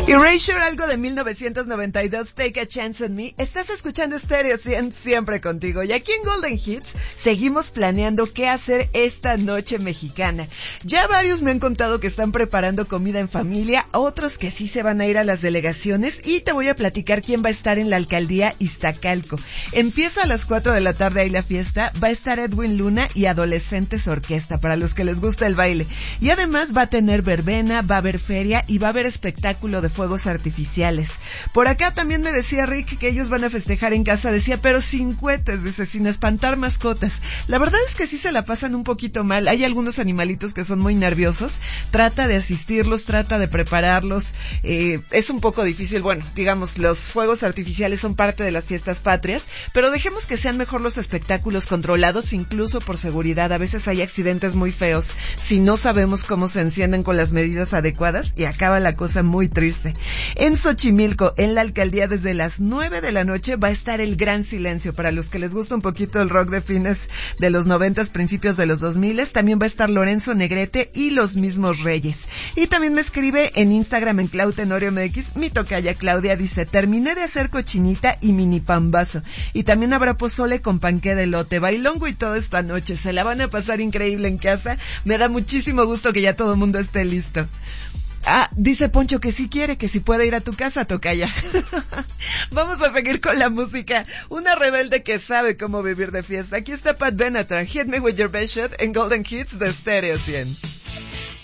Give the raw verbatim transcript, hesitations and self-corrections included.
Erasure, algo de mil novecientos noventa y dos, Take a Chance on Me. Estás escuchando Stereo cien, siempre contigo. Y aquí en Golden Hits seguimos planeando qué hacer esta noche mexicana. Ya varios me han contado que están preparando comida en familia, otros que sí se van a ir a las delegaciones, y te voy a platicar quién va a estar en la alcaldía Iztacalco. Empieza a las cuatro de la tarde ahí la fiesta, va a estar Edwin Luna y Adolescentes Orquesta, para los que les gusta el baile. Y además va a tener verbena, va a haber feria y va a haber espectáculo de fuegos artificiales. Por acá también me decía Rick que ellos van a festejar en casa, decía, pero sin cohetes, dice, sin espantar mascotas. La verdad es que sí se la pasan un poquito mal, hay algunos animalitos que son muy nerviosos, trata de asistirlos, trata de prepararlos, eh, es un poco difícil, bueno, digamos, los fuegos artificiales son parte de las fiestas patrias, pero dejemos que sean mejor los espectáculos controlados, incluso por seguridad. A veces hay accidentes muy feos si no sabemos cómo se encienden con las medidas adecuadas y acaba la cosa muy triste. En Xochimilco, en la alcaldía, desde las nueve de la noche va a estar el Gran Silencio. Para los que les gusta un poquito el rock de fines de los noventas, principios de los dos miles, también va a estar Lorenzo Negrete y Los Mismos Reyes. Y también me escribe en Instagram, en Clau Tenorio M X, mi tocaya Claudia, dice, terminé de hacer cochinita y mini pambazo. Y también habrá pozole con panqué de elote, bailongo y todo esta noche. Se la van a pasar increíble en casa. Me da muchísimo gusto que ya todo el mundo esté listo. Ah, dice Poncho que sí quiere, que sí puede ir a tu casa, tocaya. Vamos a seguir con la música. Una rebelde que sabe cómo vivir de fiesta. Aquí está Pat Benatar, Hit Me With Your Best Shot en Golden Hits de Stereo cien.